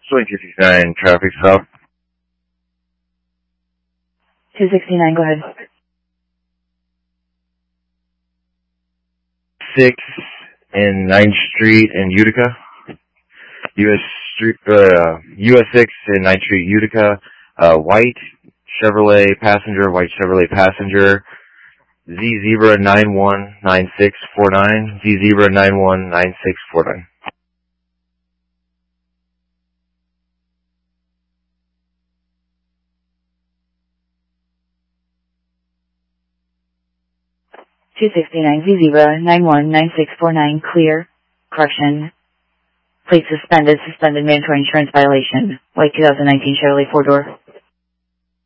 2269 traffic stop. 269, go ahead. 6 and 9th Street in Utica. US 6 and 9th Street, Utica. White Chevrolet passenger. Z Zebra 919649. Z Zebra 919649. Z Zebra 919649, clear. Correction. Plate suspended mandatory insurance violation. White 2019 Chevrolet 4-door.